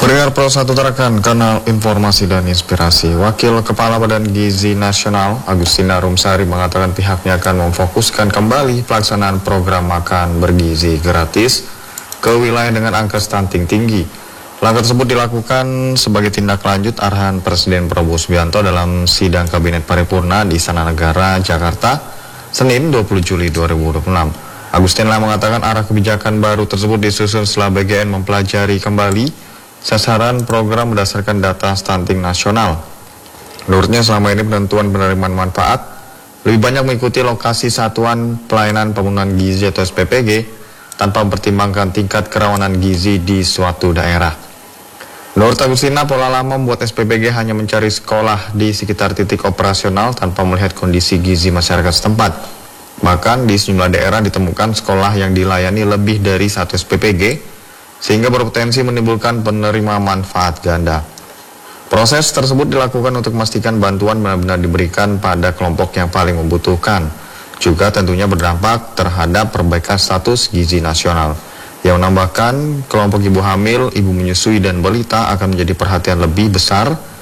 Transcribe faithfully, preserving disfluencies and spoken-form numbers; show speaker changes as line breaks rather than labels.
Pendengar Pro satu Tarakan, kanal informasi dan inspirasi. Wakil Kepala Badan Gizi Nasional, Agustina Rumsari, mengatakan pihaknya akan memfokuskan kembali pelaksanaan program makan bergizi gratis ke wilayah dengan angka stunting tinggi. Langkah tersebut dilakukan sebagai tindak lanjut arahan Presiden Prabowo Subianto dalam sidang Kabinet Paripurna di Istana Negara, Jakarta, Senin dua puluh Juli dua ribu dua puluh enam. Agustina mengatakan arah kebijakan baru tersebut disusun setelah B G N mempelajari kembali sasaran program berdasarkan data stunting nasional. Menurutnya selama ini penentuan penerimaan manfaat lebih banyak mengikuti lokasi satuan pelayanan pemenuhan gizi atau S P P G tanpa mempertimbangkan tingkat kerawanan gizi di suatu daerah. Menurut Agustina, pola lama membuat S P P G hanya mencari sekolah di sekitar titik operasional tanpa melihat kondisi gizi masyarakat setempat. Bahkan di sejumlah daerah ditemukan sekolah yang dilayani lebih dari satu S P P G, sehingga berpotensi menimbulkan penerima manfaat ganda. Proses tersebut dilakukan untuk memastikan bantuan benar-benar diberikan pada kelompok yang paling membutuhkan. Juga tentunya berdampak terhadap perbaikan status gizi nasional. Yang menambahkan, kelompok ibu hamil, ibu menyusui, dan balita akan menjadi perhatian lebih besar